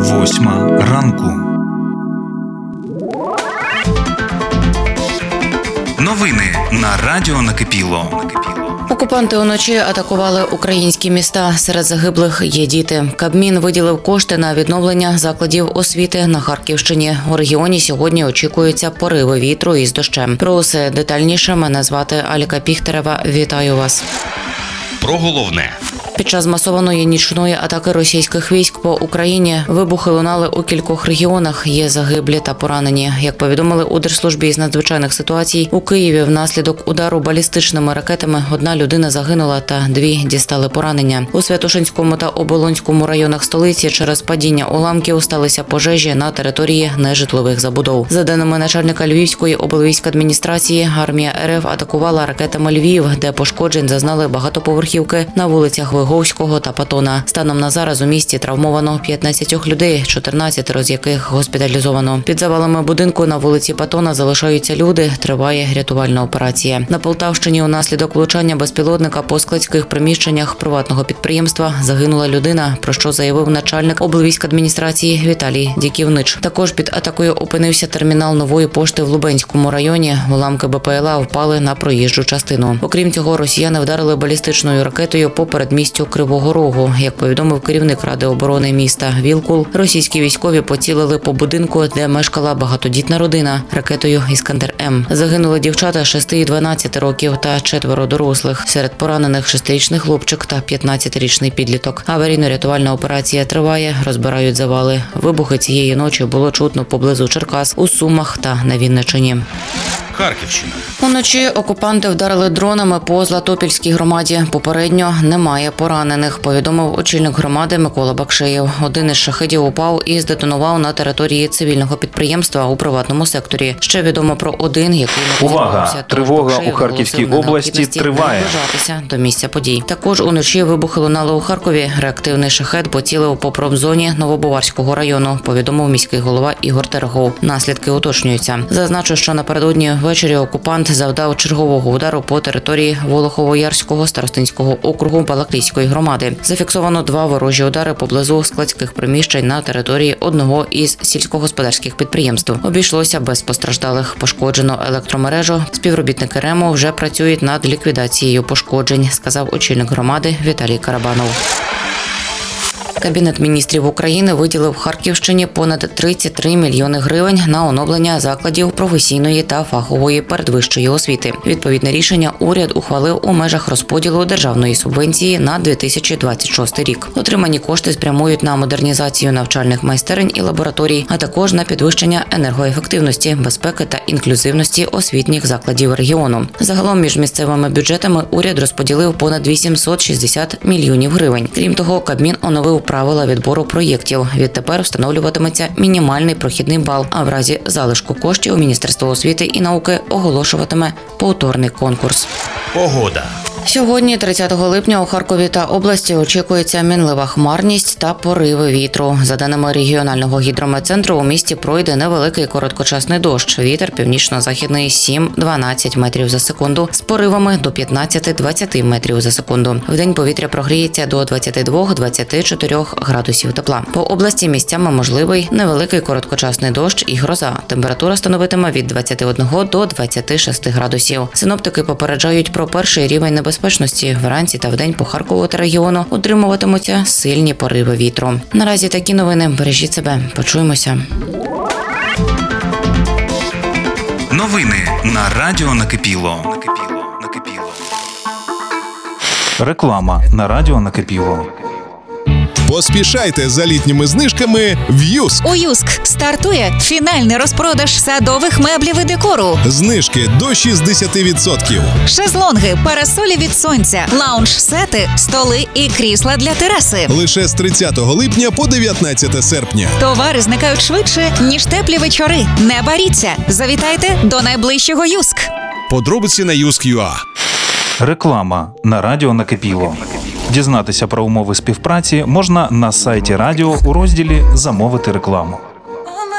8 ранку. Новини на Радіо Накипіло. Окупанти уночі атакували українські міста. Серед загиблих є діти. Кабмін виділив кошти на відновлення закладів освіти на Харківщині. У регіоні сьогодні очікуються пориви вітру із дощем. Про усе детальніше мене звати Аліка Піхтерева. Вітаю вас. Про головне. Під час масованої нічної атаки російських військ по Україні вибухи лунали у кількох регіонах. Є загиблі та поранені. Як повідомили у Держслужбі з надзвичайних ситуацій, у Києві внаслідок удару балістичними ракетами одна людина загинула та 2 дістали поранення. У Святошинському та Оболонському районах столиці через падіння уламків сталися пожежі на території нежитлових забудов. За даними начальника Львівської облвійськадміністрації, армія РФ атакувала ракетами Львів, де пошкоджень зазнали багатоповерхівки на вулицях Виговського та Патона. Станом на зараз у місті травмовано 15 людей, 14 з яких госпіталізовано. Під завалами будинку на вулиці Патона залишаються люди, триває рятувальна операція. На Полтавщині унаслідок влучання безпілотника по складських приміщеннях приватного підприємства загинула людина, про що заявив начальник облвійськадміністрації Віталій Дяківнич. Також під атакою опинився термінал Нової пошти в Лубенському районі. Уламки БПЛА впали на проїжджу частину. Окрім цього, росіяни вдарили балістичною ракетою по передмістю Кривого Рогу. Як повідомив керівник Ради оборони міста Вілкул, російські військові поцілили по будинку, де мешкала багатодітна родина, ракетою «Іскандер-М». Загинули дівчата 6 і 12 років та 4 дорослих. Серед поранених 6-річний хлопчик та 15-річний підліток. Аварійно-рятувальна операція триває, розбирають завали. Вибухи цієї ночі було чутно поблизу Черкас, у Сумах та на Вінниччині. Харківщина. Уночі окупанти вдарили дронами по Златопільській громаді. Попередньо немає поранених, повідомив очільник громади Микола Бакшеєв. Один із шахедів упав і здетонував на території цивільного підприємства у приватному секторі. Ще відомо про один, який не Увага! Тривога у Харківській області триває. Наближатися до місця подій. Також уночі вибухи лунали у Харкові. Реактивний шахед поцілив по промзоні Новобуварського району, повідомив міський голова Ігор Терехов. Наслідки уточнюються. Зазначу, що напередодні ввечері окупант завдав чергового удару по території Волохово-Ярського старостинського округу Балаклійської громади. Зафіксовано 2 ворожі удари поблизу складських приміщень на території одного із сільськогосподарських підприємств. Обійшлося без постраждалих. Пошкоджено електромережу. Співробітники РЕМу вже працюють над ліквідацією пошкоджень, сказав очільник громади Віталій Карабанов. Кабінет міністрів України виділив Харківщині понад 33 мільйони гривень на оновлення закладів професійної та фахової передвищої освіти. Відповідне рішення уряд ухвалив у межах розподілу державної субвенції на 2026 рік. Отримані кошти спрямують на модернізацію навчальних майстерень і лабораторій, а також на підвищення енергоефективності, безпеки та інклюзивності освітніх закладів регіону. Загалом між місцевими бюджетами уряд розподілив понад 860 мільйонів гривень. Крім того, Кабмін оновив правила відбору проєктів. Відтепер встановлюватиметься мінімальний прохідний бал, а в разі залишку коштів Міністерство освіти і науки оголошуватиме повторний конкурс. Погода. Сьогодні, 30 липня, у Харкові та області очікується мінлива хмарність та пориви вітру. За даними регіонального гідрометцентру, у місті пройде невеликий короткочасний дощ. Вітер північно-західний 7-12 метрів за секунду, з поривами до 15-20 метрів за секунду. Вдень повітря прогріється до 22-24 градусів тепла. По області місцями можливий невеликий короткочасний дощ і гроза. Температура становитиме від 21 до 26 градусів. Синоптики попереджають про перший рівень небезпеки. Вранці та вдень по Харкову та регіону утримуватимуться сильні пориви вітру. Наразі такі новини. Бережіть себе. Почуємося. Новини на Радіо Накипіло. Реклама на Радіо Накипіло. Поспішайте за літніми знижками в Юск. У Юск стартує фінальний розпродаж садових меблів і декору. Знижки до 60%. Шезлонги, парасолі від сонця, лаунж-сети, столи і крісла для тераси. Лише з 30 липня по 19 серпня. Товари зникають швидше, ніж теплі вечори. Не боріться. Завітайте до найближчого Юск. Подробиці на Юск.ua. Реклама на Радіо Накипіло. Дізнатися про умови співпраці можна на сайті радіо у розділі «Замовити рекламу».